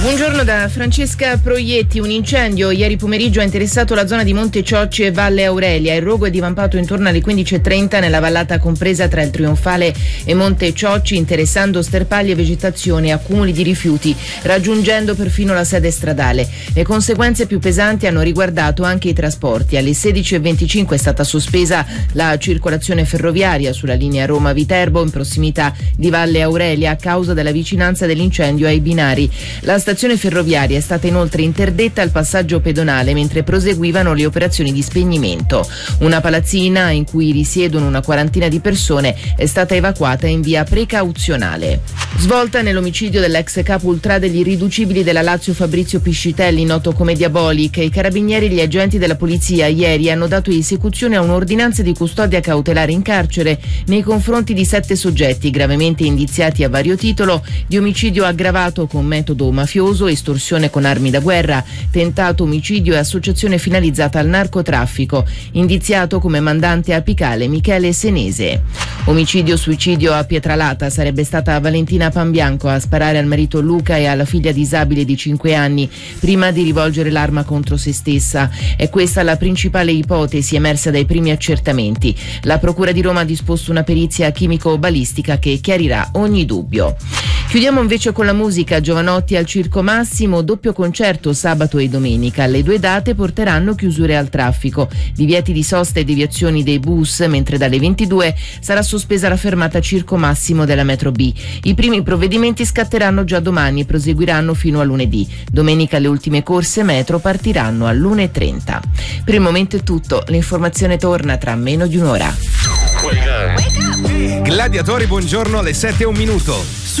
Buongiorno da Francesca Proietti. Un incendio ieri pomeriggio ha interessato la zona di Monte Ciocci e Valle Aurelia. Il rogo è divampato intorno alle 15:30 nella vallata compresa tra il Trionfale e Monte Ciocci, interessando sterpagli e vegetazione e accumuli di rifiuti, raggiungendo perfino la sede stradale. Le conseguenze più pesanti hanno riguardato anche i trasporti. Alle 16:25 è stata sospesa la circolazione ferroviaria sulla linea Roma-Viterbo in prossimità di Valle Aurelia a causa della vicinanza dell'incendio ai binari. La stazione ferroviaria è stata inoltre interdetta al passaggio pedonale mentre proseguivano le operazioni di spegnimento. Una palazzina in cui risiedono una quarantina di persone è stata evacuata in via precauzionale. Svolta nell'omicidio dell'ex capo ultra degli irriducibili della Lazio Fabrizio Piscitelli, noto come Diabolic, i carabinieri e gli agenti della polizia ieri hanno dato esecuzione a un'ordinanza di custodia cautelare in carcere nei confronti di 7 soggetti gravemente indiziati a vario titolo di omicidio aggravato con metodo mafioso, estorsione con armi da guerra, tentato omicidio e associazione finalizzata al narcotraffico. Indiziato come mandante apicale Michele Senese. Omicidio-suicidio a Pietralata. Sarebbe stata Valentina Pambianco a sparare al marito Luca e alla figlia disabile di 5 anni prima di rivolgere l'arma contro se stessa. È questa la principale ipotesi emersa dai primi accertamenti. La Procura di Roma ha disposto una perizia chimico-balistica che chiarirà ogni dubbio. Chiudiamo invece con la musica. Giovanotti al Circo Massimo, doppio concerto sabato e domenica. Le 2 date porteranno chiusure al traffico, divieti di sosta e deviazioni dei bus, mentre dalle 22 sarà sospesa la fermata Circo Massimo della metro B. I primi provvedimenti scatteranno già domani e proseguiranno fino a lunedì. Domenica le ultime corse metro partiranno all'1:30. Per il momento è tutto, l'informazione torna tra meno di un'ora. Gladiatori, buongiorno, alle 7:01.